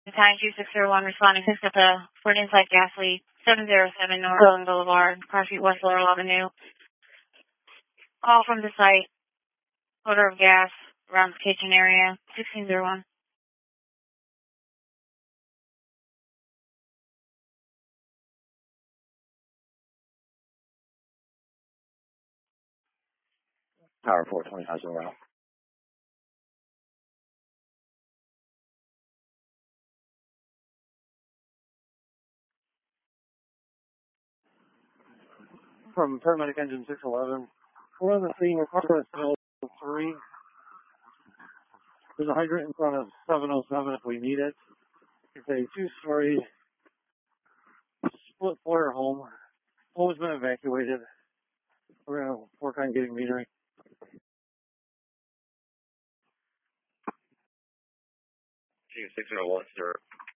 Time 2601 responding for an inside gas leak, 707 North Island Boulevard, Car Street, West Laurel Avenue. Call from the site, odor of gas around the kitchen area, 1601. Tower 420 has a route. From paramedic engine 611. We're on the scene. We're calling at 3. There's a hydrant in front of 707 if we need it. It's a 2-story split floor home. Home has been evacuated. We're going to work on getting metering. 601, sir.